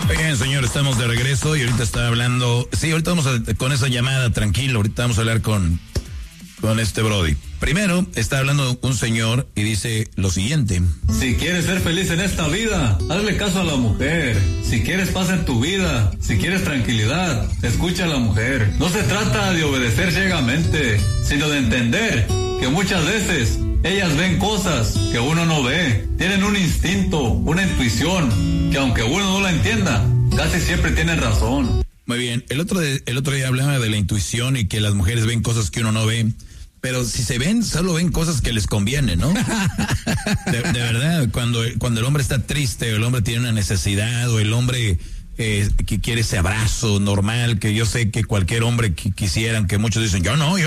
Bien, señor, estamos de regreso y ahorita está hablando. Sí, ahorita vamos con esa llamada, tranquilo. Ahorita vamos a hablar con este Brody. Primero, está hablando un señor y dice lo siguiente. Si quieres ser feliz en esta vida, hazle caso a la mujer. Si quieres paz en tu vida, si quieres tranquilidad, escucha a la mujer. No se trata de obedecer ciegamente, sino de entender que muchas veces ellas ven cosas que uno no ve. Tienen un instinto, una intuición, que aunque uno no la entienda, casi siempre tienen razón. Muy bien, el otro día hablaba de la intuición y que las mujeres ven cosas que uno no ve. Pero si se ven, solo ven cosas que les convienen, ¿no? De verdad, cuando el hombre está triste, o el hombre tiene una necesidad, o el hombre que quiere ese abrazo normal, que yo sé que cualquier hombre quisieran, que muchos dicen, yo no.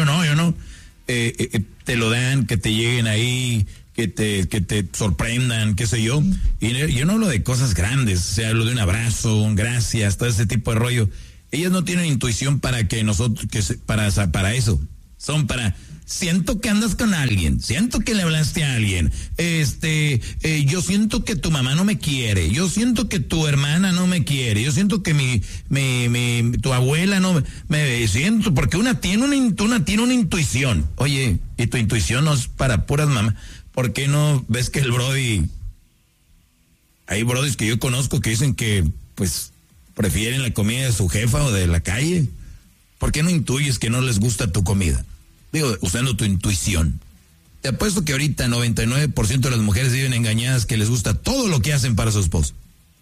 Te lo dan, que te lleguen ahí, que te sorprendan, qué sé yo. Y yo no hablo de cosas grandes, o sea, hablo de un abrazo, un gracias, todo ese tipo de rollo. Ellas no tienen intuición para que nosotros, para eso. Son para... Siento que andas con alguien, siento que le hablaste a alguien, yo siento que tu mamá no me quiere, yo siento que tu hermana no me quiere, yo siento que tu abuela no me siento, porque una tiene una intuición. Oye, y tu intuición no es para puras mamás. ¿Por qué no ves que el Brody, hay brodis que yo conozco que dicen que pues prefieren la comida de su jefa o de la calle? ¿Por qué no intuyes que no les gusta tu comida? Digo, usando tu intuición. Te apuesto que ahorita 99% de las mujeres viven engañadas que les gusta todo lo que hacen para su esposo.